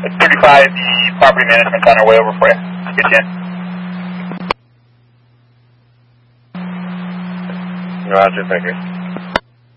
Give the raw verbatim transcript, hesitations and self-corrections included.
thirty-five, the property management's on our way over for you. Get you in. Roger, thank you.